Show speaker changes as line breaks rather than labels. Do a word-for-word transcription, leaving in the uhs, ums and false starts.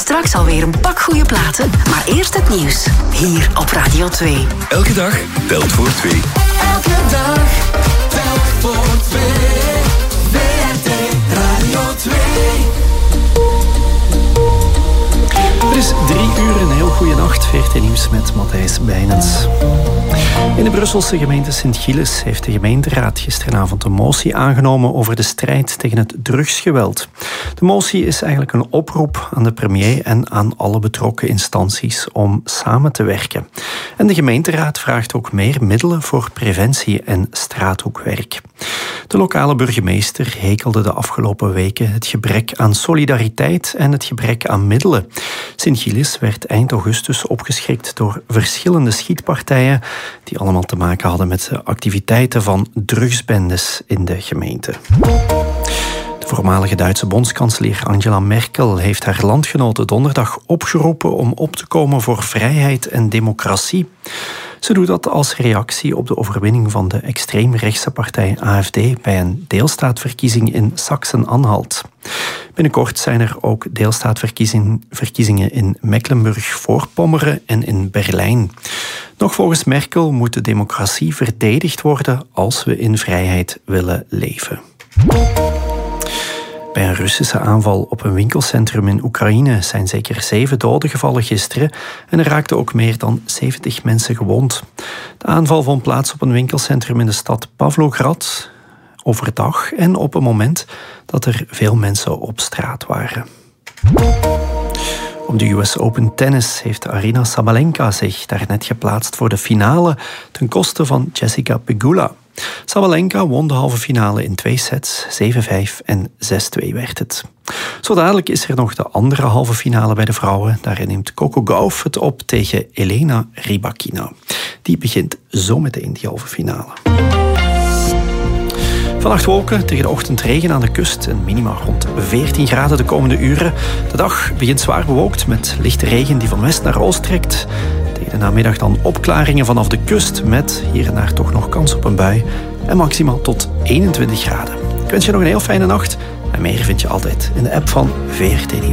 Straks alweer een pak goede platen, maar eerst het nieuws. Hier op Radio twee.
Elke dag telt voor twee.
Elke dag telt voor twee. V R T Radio twee.
Het is drie uur, een heel goede nacht. V R T Nieuws met Matthijs Bijnens. In de Brusselse gemeente Sint-Gilles heeft de gemeenteraad gisteravond een motie aangenomen over de strijd tegen het drugsgeweld. De motie is eigenlijk een oproep aan de premier en aan alle betrokken instanties om samen te werken. En de gemeenteraad vraagt ook meer middelen voor preventie en straathoekwerk. De lokale burgemeester hekelde de afgelopen weken het gebrek aan solidariteit en het gebrek aan middelen. Sint-Gilles werd eind augustus opgeschrikt door verschillende schietpartijen die allemaal te maken hadden met de activiteiten van drugsbendes in de gemeente. De voormalige Duitse bondskanselier Angela Merkel heeft haar landgenoten donderdag opgeroepen om op te komen voor vrijheid en democratie. Ze doet dat als reactie op de overwinning van de extreemrechtse partij A F D bij een deelstaatverkiezing in Sachsen-Anhalt. Binnenkort zijn er ook deelstaatverkiezingen in Mecklenburg-Voorpommeren en in Berlijn. Nog volgens Merkel moet de democratie verdedigd worden als we in vrijheid willen leven. Bij een Russische aanval op een winkelcentrum in Oekraïne zijn zeker zeven doden gevallen gisteren en er raakten ook meer dan zeventig mensen gewond. De aanval vond plaats op een winkelcentrum in de stad Pavlograd overdag en op een moment dat er veel mensen op straat waren. Op de U S Open Tennis heeft Aryna Sabalenka zich daarnet geplaatst voor de finale ten koste van Jessica Pegula. Sabalenka won de halve finale in twee sets, zeven vijf en zes twee werd het. Zo dadelijk is er nog de andere halve finale bij de vrouwen. Daarin neemt Coco Gauff het op tegen Elena Rybakina. Die begint zo meteen die halve finale. Vannacht wolken, tegen de ochtend regen aan de kust en minima rond veertien graden de komende uren. De dag begint zwaar bewolkt met lichte regen die van west naar oost trekt. Tegen de namiddag dan opklaringen vanaf de kust met hier en daar toch nog kans op een bui. En maximaal tot eenentwintig graden. Ik wens je nog een heel fijne nacht. En meer vind je altijd in de app van V R T Nieuws.